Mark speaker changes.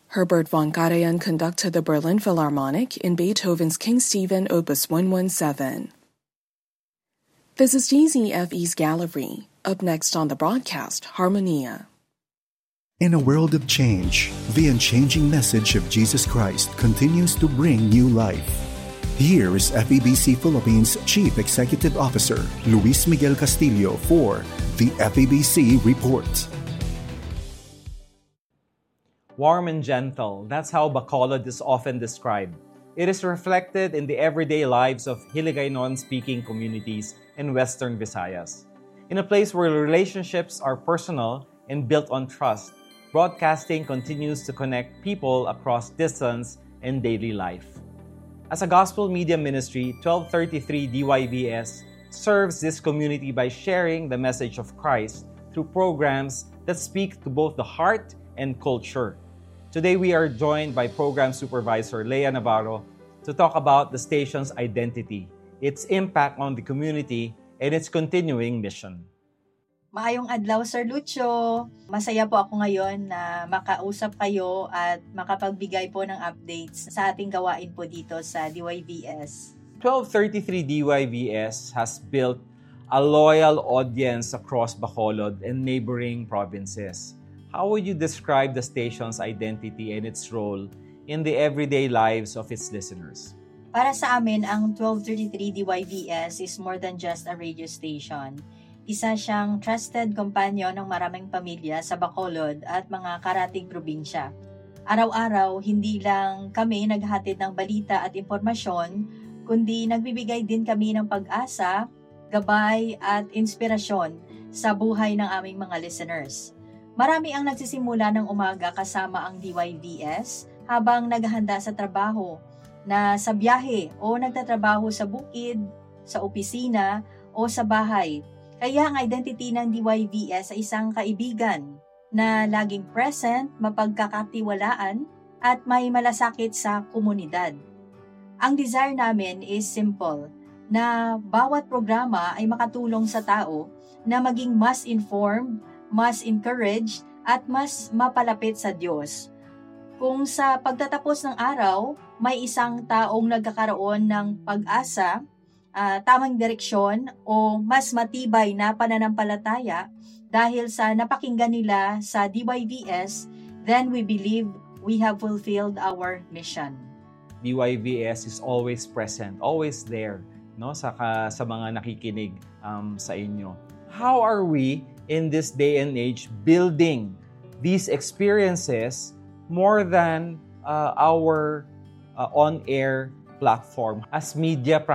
Speaker 1: Herbert von Karajan conducted the Berlin Philharmonic in Beethoven's King Stephen Opus 117. This is GZFE's Gallery. Up next on the broadcast, Harmonia.
Speaker 2: In a world of change, the unchanging message of Jesus Christ continues to bring new life. Here is FEBC Philippines Chief Executive Officer Luis Miguel Castillo for the FEBC Report.
Speaker 3: Warm and gentle, that's how Bacolod is often described. It is reflected in the everyday lives of Hiligaynon-speaking communities in Western Visayas. In a place where relationships are personal and built on trust, broadcasting continues to connect people across distance and daily life. As a gospel media ministry, 1233 DYVS serves this community by sharing the message of Christ through programs that speak to both the heart and culture. Today we are joined by Program Supervisor Leah Navarro to talk about the station's identity, its impact on the community, and its continuing mission.
Speaker 4: Maayong adlaw, Sir Lucho. Masaya po ako ngayon na makausap kayo at makapagbigay po ng updates sa ating gawain po dito sa DYVS.
Speaker 3: 1233 DYVS has built a loyal audience across Bacolod and neighboring provinces. How would you describe the station's identity and its role in the everyday lives of its listeners?
Speaker 4: Para sa amin, ang 1233 DYVS is more than just a radio station. Isa siyang trusted companion ng maraming pamilya sa Bacolod at mga karating probinsya. Araw-araw, hindi lang kami naghatid ng balita at impormasyon, kundi nagbibigay din kami ng pag-asa, gabay at inspirasyon sa buhay ng aming mga listeners. Marami ang nagsisimula ng umaga kasama ang DYVS habang naghahanda sa trabaho, na sa biyahe o nagtatrabaho sa bukid, sa opisina o sa bahay. Kaya ang identity ng DYVS ay isang kaibigan na laging present, mapagkakatiwalaan at may malasakit sa komunidad. Ang desire namin is simple, na bawat programa ay makatulong sa tao na maging mas informed, mas encouraged at mas mapalapit sa Diyos. Kung sa pagtatapos ng araw, may isang taong nagkakaroon ng pag-asa, tamang direksyon o mas matibay na pananampalataya dahil sa napakinggan nila sa DYVS, then we believe we have fulfilled our mission.
Speaker 3: DYVS is always present, always there, no, sa mga nakikinig sa inyo. How are we in this day and age building these experiences more than our on-air platform as media